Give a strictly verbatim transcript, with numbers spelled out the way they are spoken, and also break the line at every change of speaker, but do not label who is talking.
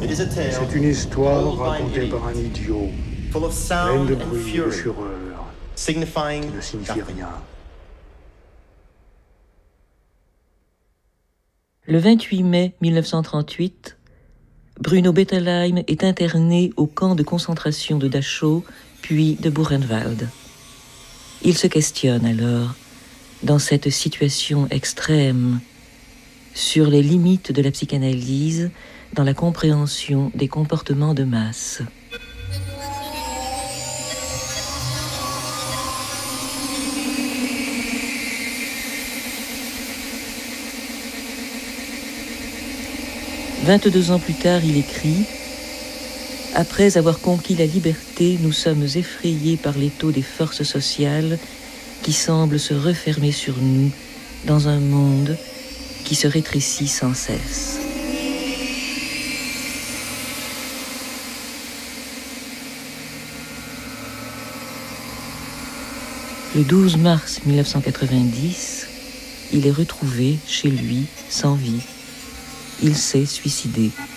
C'est une histoire racontée par un idiot, pleine de bruit et de fureur, qui ne signifie rien.
Le vingt-huit mai mille neuf cent trente-huit, Bruno Bettelheim est interné au camp de concentration de Dachau, puis de Buchenwald. Il se questionne alors, dans cette situation extrême, sur les limites de la psychanalyse dans la compréhension des comportements de masse. Vingt-deux ans plus tard, il écrit « Après avoir conquis la liberté, nous sommes effrayés par l'étau des forces sociales qui semblent se refermer sur nous dans un monde qui se rétrécit sans cesse. » Le douze mars mille neuf cent quatre-vingt-dix, il est retrouvé chez lui, sans vie. Il s'est suicidé.